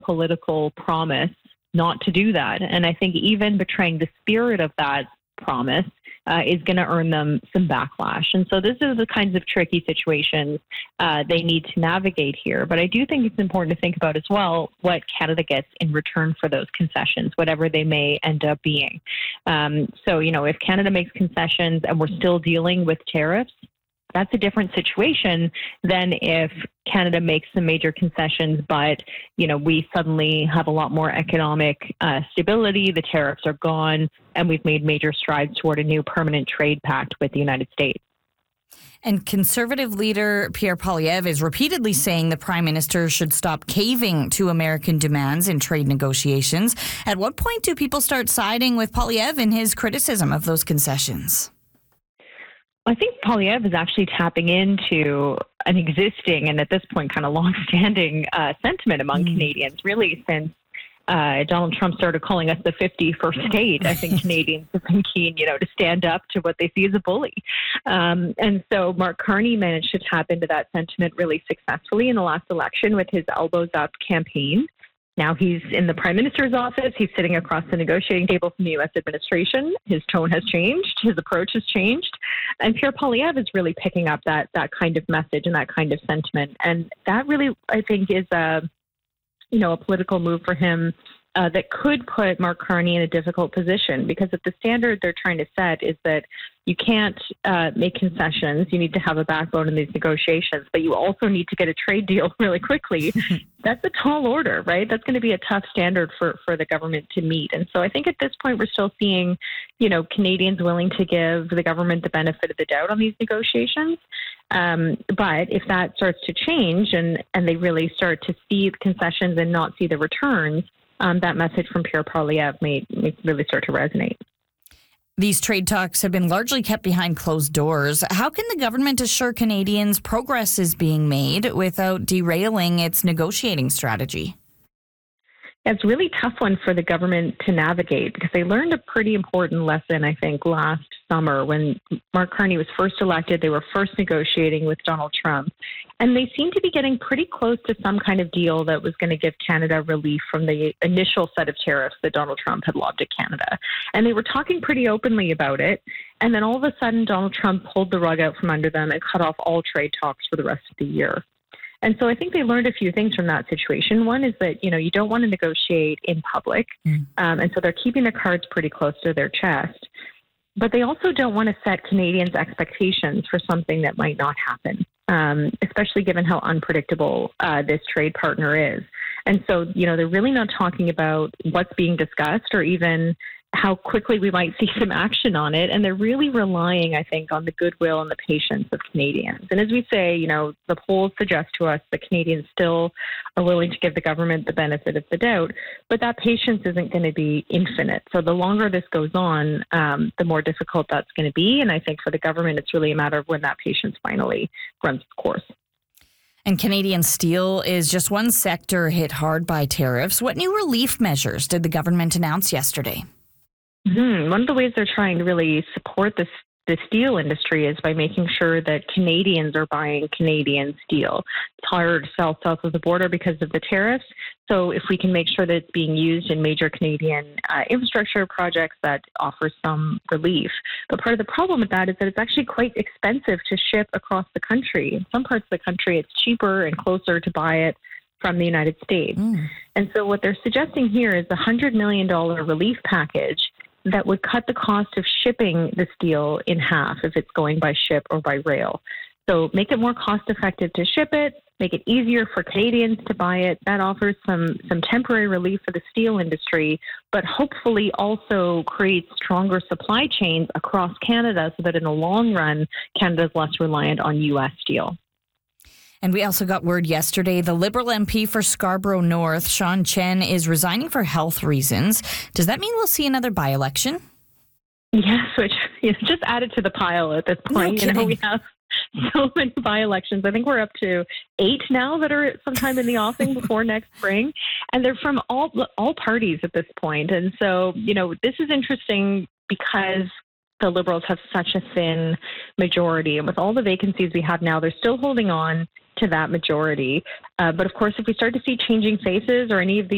political promise not to do that. And I think even betraying the spirit of that promise is going to earn them some backlash. And so this is the kinds of tricky situations they need to navigate here. But I do think it's important to think about as well what Canada gets in return for those concessions, whatever they may end up being. So, if Canada makes concessions and we're still dealing with tariffs, that's a different situation than if Canada makes some major concessions, but, we suddenly have a lot more economic stability, the tariffs are gone, and we've made major strides toward a new permanent trade pact with the United States. And Conservative leader Pierre Poilievre is repeatedly saying the Prime Minister should stop caving to American demands in trade negotiations. At what point do people start siding with Poilievre in his criticism of those concessions? I think Poilievre is actually tapping into an existing and at this point kind of long-standing sentiment among Canadians, really since Donald Trump started calling us the 51st state. I think Canadians have been keen, to stand up to what they see as a bully. And so Mark Carney managed to tap into that sentiment really successfully in the last election with his Elbows Up campaign. Now he's in the Prime Minister's office. He's sitting across the negotiating table from the U.S. administration. His tone has changed. His approach has changed. And Pierre Poilievre is really picking up that kind of message and that kind of sentiment. And that really, I think, is a political move for him that could put Mark Carney in a difficult position, because if the standard they're trying to set is that you can't make concessions, you need to have a backbone in these negotiations, but you also need to get a trade deal really quickly. That's a tall order, right? That's going to be a tough standard for the government to meet. And so I think at this point we're still seeing, Canadians willing to give the government the benefit of the doubt on these negotiations. But if that starts to change and they really start to see the concessions and not see the returns, that message from Pierre Poilievre may really start to resonate. These trade talks have been largely kept behind closed doors. How can the government assure Canadians progress is being made without derailing its negotiating strategy? It's a really tough one for the government to navigate, because they learned a pretty important lesson, I think, last summer when Mark Carney was first elected. They were first negotiating with Donald Trump, and they seemed to be getting pretty close to some kind of deal that was going to give Canada relief from the initial set of tariffs that Donald Trump had lobbed at Canada. And they were talking pretty openly about it. And then all of a sudden, Donald Trump pulled the rug out from under them and cut off all trade talks for the rest of the year. And so I think they learned a few things from that situation. One is that, you don't want to negotiate in public. And so they're keeping their cards pretty close to their chest. But they also don't want to set Canadians' expectations for something that might not happen, especially given how unpredictable this trade partner is. And so, they're really not talking about what's being discussed or even how quickly we might see some action on it. And they're really relying, I think, on the goodwill and the patience of Canadians. And as we say, the polls suggest to us that Canadians still are willing to give the government the benefit of the doubt, but that patience isn't going to be infinite. So the longer this goes on, the more difficult that's going to be. And I think for the government, it's really a matter of when that patience finally runs its course. And Canadian steel is just one sector hit hard by tariffs. What new relief measures did the government announce yesterday? One of the ways they're trying to really support the steel industry is by making sure that Canadians are buying Canadian steel. It's harder to sell south of the border because of the tariffs. So if we can make sure that it's being used in major Canadian infrastructure projects, that offers some relief. But part of the problem with that is that it's actually quite expensive to ship across the country. In some parts of the country, it's cheaper and closer to buy it from the United States. And so what they're suggesting here is a $100 million relief package that would cut the cost of shipping the steel in half if it's going by ship or by rail. So make it more cost effective to ship it, make it easier for Canadians to buy it. That offers some temporary relief for the steel industry, but hopefully also creates stronger supply chains across Canada so that in the long run, Canada is less reliant on U.S. steel. And we also got word yesterday the Liberal MP for Scarborough North, Sean Chen, is resigning for health reasons. Does that mean we'll see another by-election? Yes, which just added to the pile at this point. We have so many by-elections. I think we're up to 8 now that are sometime in the offing before next spring. And they're from all parties at this point. And so, this is interesting because the Liberals have such a thin majority. And with all the vacancies we have now, they're still holding on to that majority. But of course, if we start to see changing faces or any of these